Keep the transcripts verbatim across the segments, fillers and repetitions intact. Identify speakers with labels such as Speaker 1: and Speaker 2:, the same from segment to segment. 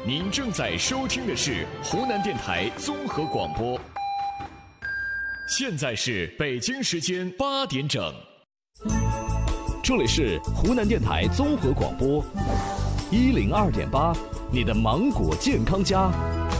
Speaker 1: 您正在收听的是湖南电台综合广播。现在是北京时间八点整，这里是湖南电台综合广播一零二点八，你的芒果健康家。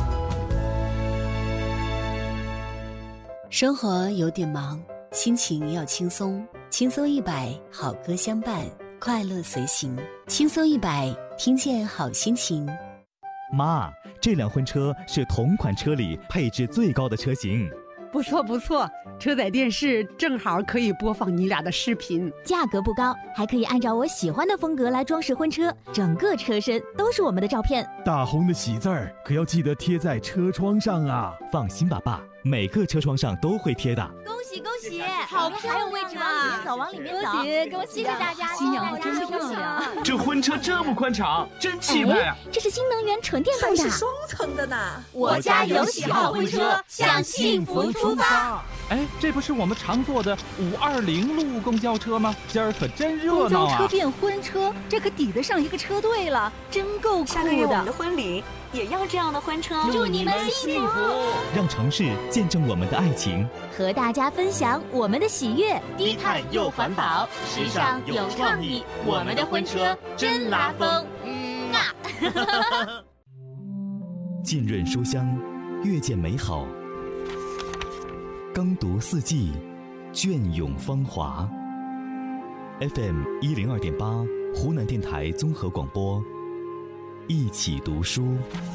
Speaker 2: 生活有点忙，心情要轻松，轻松一百，好歌相伴，快乐随行，轻松一百，听见好心情。
Speaker 3: 妈，这辆婚车是同款车里配置最高的车型。
Speaker 4: 不错不错，车载电视正好可以播放你俩的视频。
Speaker 5: 价格不高，还可以按照我喜欢的风格来装饰婚车，整个车身都是我们的照片。
Speaker 6: 大红的喜字儿可要记得贴在车窗上啊！
Speaker 3: 放心吧，爸，每个车窗上都会贴的。
Speaker 5: 恭喜恭喜，
Speaker 7: 好漂亮啊！
Speaker 5: 还有位置吗？里面走，往里面走。
Speaker 7: 恭喜恭喜，
Speaker 5: 谢谢大家，
Speaker 7: 新娘子真
Speaker 5: 漂亮。
Speaker 8: 这婚车这么宽敞，真气派啊！
Speaker 5: 这是新能源纯电动的，
Speaker 7: 还是双层的呢。
Speaker 5: 我家有喜好婚车，向幸福出发。
Speaker 8: 哎，这不是我们常坐的五二零路公交车吗？今儿可真热闹啊！
Speaker 7: 公交车变婚车，这可抵得上一个车队了，真够酷的。
Speaker 9: 下个月我们的婚礼也要这样的婚车，
Speaker 5: 祝你们幸福，
Speaker 3: 让城市见证我们的爱情，
Speaker 5: 和大家分享我们的喜悦。
Speaker 1: 低碳又环保，时尚有创意，我们的婚车真拉风。
Speaker 5: 嗯啊，
Speaker 3: 浸润书香，阅见美好。耕读四季，隽永芳华。F M 一零二点八，湖南电台综合广播，一起读书。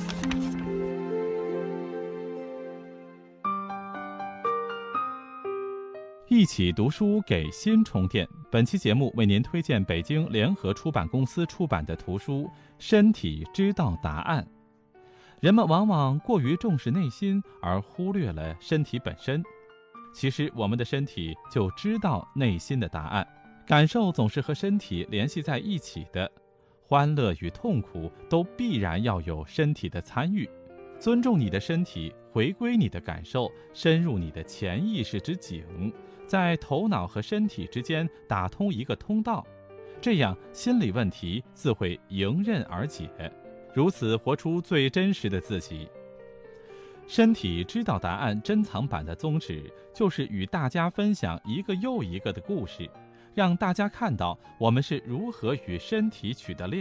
Speaker 10: 一起读书给心充电。本期节目为您推荐北京联合出版公司出版的图书《身体知道答案》。人们往往过于重视内心，而忽略了身体本身。其实我们的身体就知道内心的答案，感受总是和身体联系在一起的，欢乐与痛苦都必然要有身体的参与。尊重你的身体，回归你的感受，深入你的潜意识之井，在头脑和身体之间打通一个通道，这样心理问题自会迎刃而解，如此活出最真实的自己。身体知道答案珍藏版的宗旨就是与大家分享一个又一个的故事，让大家看到我们是如何与身体取得链